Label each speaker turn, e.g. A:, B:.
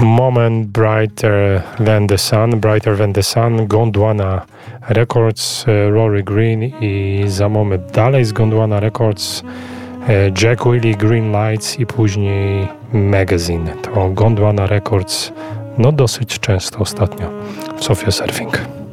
A: Moment Brighter Than the Sun, Gondwana Records, Rory Green i za moment dalej z Gondwana Records Jack Willy, Green Lights i później Magazine. To Gondwana Records dosyć często ostatnio w Sofia Surfing.